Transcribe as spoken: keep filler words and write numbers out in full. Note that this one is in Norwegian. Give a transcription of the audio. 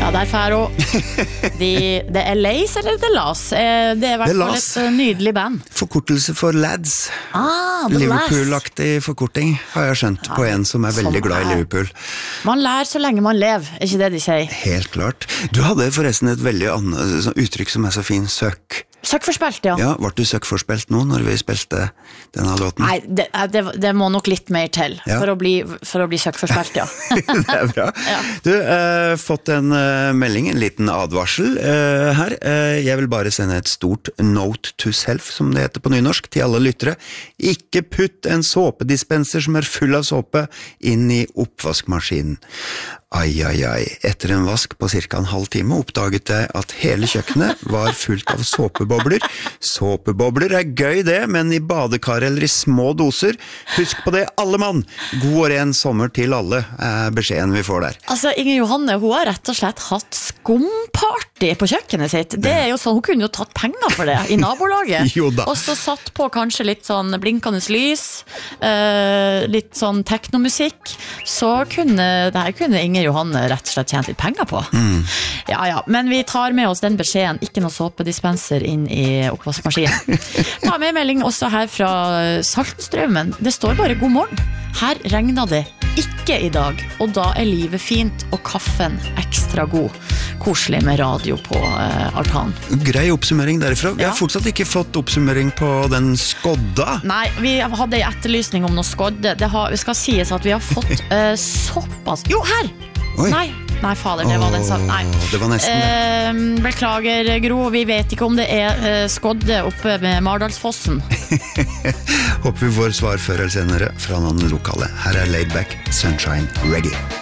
Ja, der færo. De, det er Lays eller det Las? Det er i hvert fall et nydelig band. Forkortelse for Lads. Ah, The Liverpool-aktig forkorting, har jeg skjønt, ja, på en som er veldig glad i Liverpool. Man lærer så lenge man lever, er ikke det de sier? Helt klart. Du hadde forresten et veldig annet sånn uttrykk som er så fin, søk. Søkkforspilt, ja. Ja, var du søkkforspilt nå når vi spilte denne låten? Nei, det, det, det må nok litt mer til ja. for, å bli, for å bli søkkforspilt, ja. Det er bra. Ja. Du, uh, fått en uh, melding, en liten advarsel uh, her. Uh, jeg vil bare sende et stort note to self, som det heter på nynorsk, til alle lyttere. Ikke putt en såpedispenser som er full av såpe inn i oppvaskmaskinen. Ai, ai, ai. Etter en vask på cirka en halv time oppdaget jeg at hele kjøkkenet var fullt av såpebobler. Såpebobler er gøy det, men i badekar eller i små doser. Husk på det, alle mann! God og ren sommer til alle, er beskjeden vi får der. Altså, Inger Johanne, hun har rett og slett hatt skumparty på kjøkkenet sitt. Det er jo sånn, hun kunne jo tatt penger for det i nabolaget. Jo da. Og så satt på kanskje litt sånn blinkende lys, uh, litt sånn teknomusikk. Så kunne, det her kunne Inger Johanne rett og slett tjent litt penger på. Mm. Ja, ja, men vi tar med oss den beskjeden, ikke noe såpedispenser inn i oppvaskmaskinen. Ta med melding også her fra Saltstraumen. Det står bare god morgen. Her regner det ikke i dag, og da er livet fint og kaffen ekstra god. Koselig med radio på uh, altan. Grei oppsummering derifra. Vi ja. har fortsatt ikke fått oppsummering på den skodda. Nei, vi hadde en etterlysning om noe skodde. Det har, skal sies at vi har fått uh, såpass... Jo, her! Oi. Nei, nei, fader, det var den saken. Nei. Det var nesten det. Uh, beklager, Gro, vi vet ikke om det er uh, skodde oppe med Mardalsfossen. Håper vi får svar før eller senere fra noen lokale. Her er Laidback Sunshine Reggae.